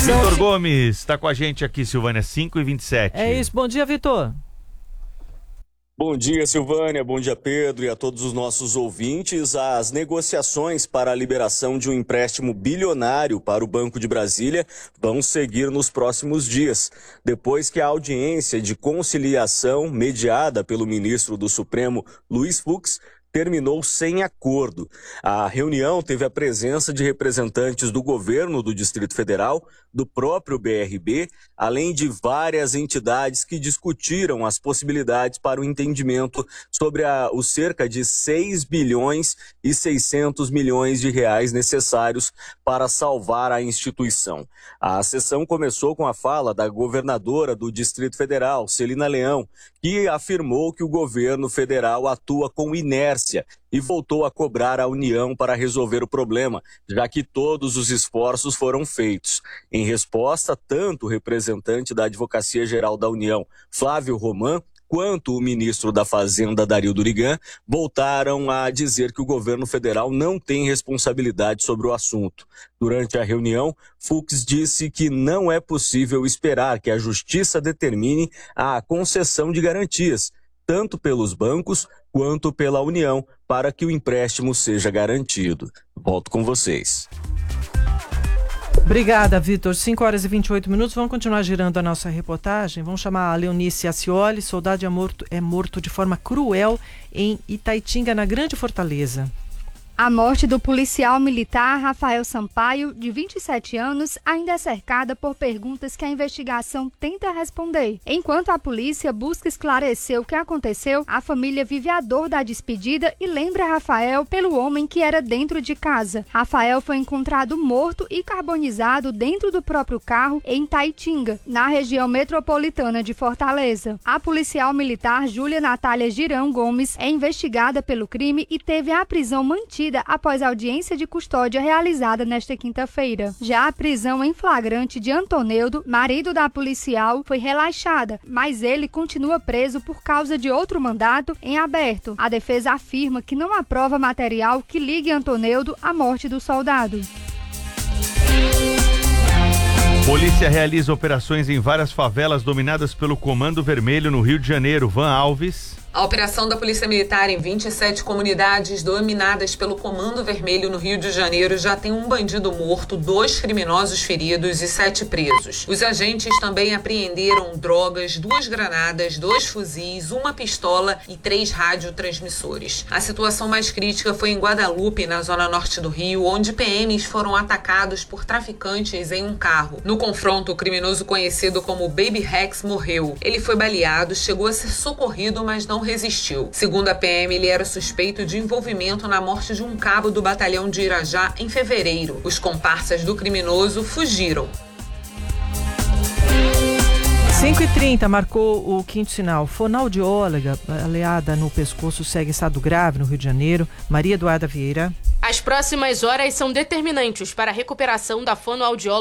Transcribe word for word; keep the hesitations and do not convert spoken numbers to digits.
Vitor Gomes está com a gente aqui, Silvânia, cinco e vinte e sete. É isso, bom dia, Vitor. Bom dia, Silvânia, bom dia, Pedro, e a todos os nossos ouvintes. As negociações para a liberação de um empréstimo bilionário para o Banco de Brasília vão seguir nos próximos dias, depois que a audiência de conciliação mediada pelo ministro do Supremo, Luiz Fux, terminou sem acordo. A reunião teve a presença de representantes do governo do Distrito Federal, do próprio B R B, além de várias entidades que discutiram as possibilidades para o entendimento sobre a, os cerca de seis bilhões e seiscentos milhões de reais necessários para salvar a instituição. A sessão começou com a fala da governadora do Distrito Federal, Celina Leão, que afirmou que o governo federal atua com inércia e voltou a cobrar a União para resolver o problema, já que todos os esforços foram feitos. Em resposta, tanto o representante da Advocacia Geral da União, Flávio Román, quanto o ministro da Fazenda, Dario Durigan, voltaram a dizer que o governo federal não tem responsabilidade sobre o assunto. Durante a reunião, Fux disse que não é possível esperar que a Justiça determine a concessão de garantias, tanto pelos bancos quanto pela União, para que o empréstimo seja garantido. Volto com vocês. Obrigada, Vitor. cinco horas e vinte e oito minutos. Vamos continuar girando a nossa reportagem. Vamos chamar a Leonice Acioli. Soldado é morto, é morto de forma cruel em Itaitinga, na Grande Fortaleza. A morte do policial militar Rafael Sampaio, de vinte e sete anos, ainda é cercada por perguntas que a investigação tenta responder. Enquanto a polícia busca esclarecer o que aconteceu, a família vive a dor da despedida e lembra Rafael pelo homem que era dentro de casa. Rafael foi encontrado morto e carbonizado dentro do próprio carro em Itaitinga, na região metropolitana de Fortaleza. A policial militar Júlia Natália Girão Gomes é investigada pelo crime e teve a prisão mantida após a audiência de custódia realizada nesta quinta-feira. Já a prisão em flagrante de Antoneudo, marido da policial, foi relaxada, mas ele continua preso por causa de outro mandato em aberto. A defesa afirma que não há prova material que ligue Antoneudo à morte do soldado. Polícia realiza operações em várias favelas dominadas pelo Comando Vermelho no Rio de Janeiro. Van Alves. A operação da Polícia Militar em vinte e sete comunidades dominadas pelo Comando Vermelho no Rio de Janeiro já tem um bandido morto, dois criminosos feridos e sete presos. Os agentes também apreenderam drogas, duas granadas, dois fuzis, uma pistola e três radiotransmissores. A situação mais crítica foi em Guadalupe, na zona norte do Rio, onde P Ms foram atacados por traficantes em um carro. No confronto, o criminoso conhecido como Baby Rex morreu. Ele foi baleado, chegou a ser socorrido, mas não resistiu. Segundo a P M, ele era suspeito de envolvimento na morte de um cabo do batalhão de Irajá em fevereiro. Os comparsas do criminoso fugiram. cinco e trinta marcou o quinto sinal. Fonoaudióloga baleada no pescoço segue em estado grave no Rio de Janeiro. Maria Eduarda Vieira. As próximas horas são determinantes para a recuperação da fonoaudióloga